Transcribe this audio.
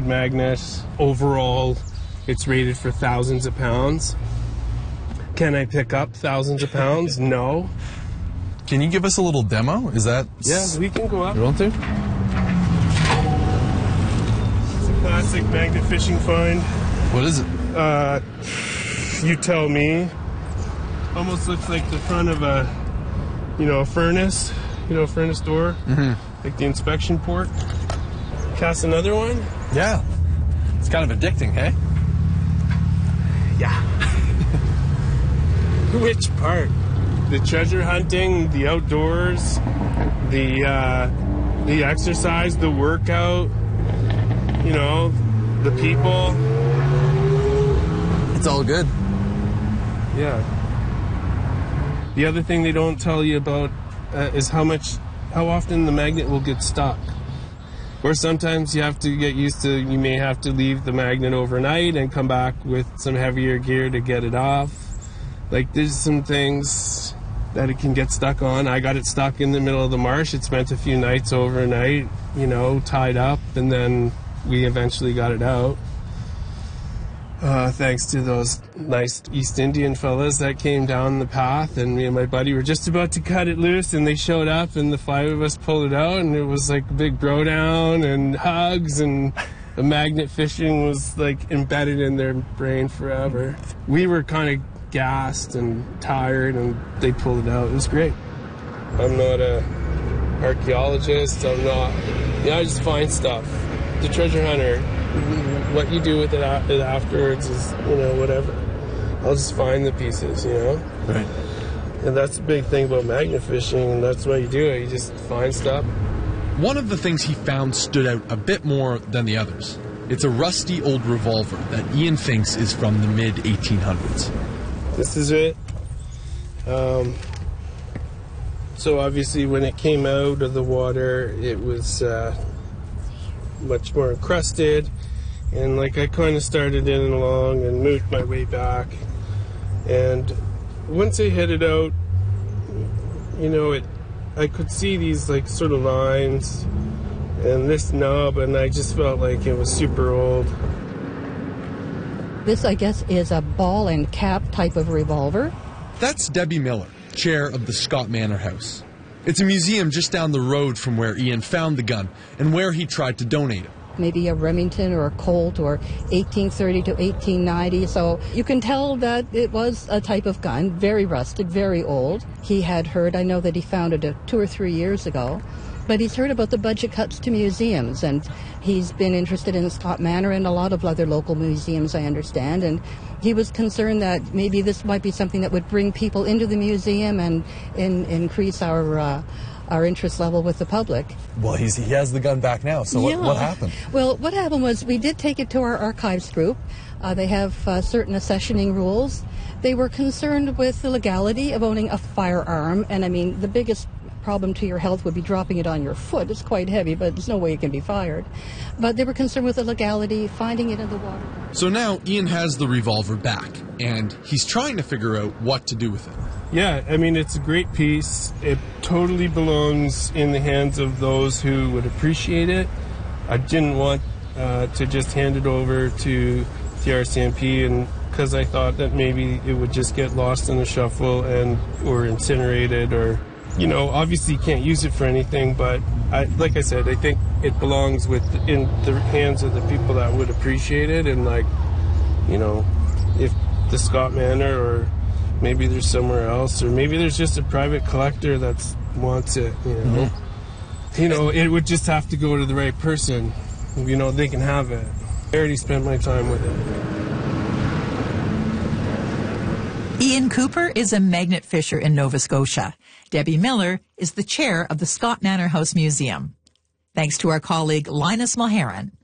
magnet. Overall, it's rated for thousands of pounds. Can I pick up thousands of pounds? No. Can you give us a little demo? Is that... Yeah, we can go up. You want to? It's a classic magnet fishing find. What is it? You tell me. Almost looks like the front of a furnace. A furnace door. Mm-hmm. Like the inspection port. Cast another one? Yeah. It's kind of addicting, hey? Yeah. Which part? The treasure hunting, the outdoors, the exercise, the workout, the people. It's all good. Yeah. The other thing they don't tell you about is how often the magnet will get stuck. Or sometimes you have to get used to, you may have to leave the magnet overnight and come back with some heavier gear to get it off. Like, there's some things that it can get stuck on. I got it stuck in the middle of the marsh. It spent a few nights overnight, tied up, and then we eventually got it out. Thanks to those nice East Indian fellas that came down the path, and me and my buddy were just about to cut it loose, and they showed up, and the 5 of us pulled it out, and it was like a big bro down and hugs, and the magnet fishing was like embedded in their brain forever. We were kind of gassed and tired, and they pulled it out. It was great. I'm not a archaeologist. I just find stuff. The treasure hunter, what you do with it afterwards is, whatever. I'll just find the pieces, Right. And that's the big thing about magnet fishing, and that's why you do it. You just find stuff. One of the things he found stood out a bit more than the others. It's a rusty old revolver that Ian thinks is from the mid-1800s. This is it. So obviously when it came out of the water, it was much more encrusted. And I kind of started in and along and moved my way back. And once I headed out, I could see these sort of lines and this knob, and I just felt like it was super old. This, I guess, is a ball and cap type of revolver. That's Debbie Miller, chair of the Scott Manor House. It's a museum just down the road from where Ian found the gun and where he tried to donate it. Maybe a Remington or a Colt or 1830 to 1890. So you can tell that it was a type of gun, very rusted, very old. He had heard, I know that he found it 2 or 3 years ago, but he's heard about the budget cuts to museums, and he's been interested in Scott Manor and a lot of other local museums, I understand, and he was concerned that maybe this might be something that would bring people into the museum and increase our interest level with the public. Well, he has the gun back now, so what happened? Well, what happened was we did take it to our archives group. They have certain accessioning rules. They were concerned with the legality of owning a firearm, and the biggest problem to your health would be dropping it on your foot. It's quite heavy, but there's no way it can be fired. But they were concerned with the legality, finding it in the water. So now Ian has the revolver back, and he's trying to figure out what to do with it. Yeah, it's a great piece. It totally belongs in the hands of those who would appreciate it. I didn't want to just hand it over to the RCMP, and because I thought that maybe it would just get lost in the shuffle or incinerated, or obviously you can't use it for anything, but like I said, I think it belongs in the hands of the people that would appreciate it, and if the Scott Manor, or maybe there's somewhere else, or maybe there's just a private collector that wants it, Mm-hmm. It would just have to go to the right person. They can have it. I already spent my time with it. Ian Cooper is a magnet fisher in Nova Scotia. Debbie Miller is the chair of the Scott Manor House Museum. Thanks to our colleague Linus Mulheron.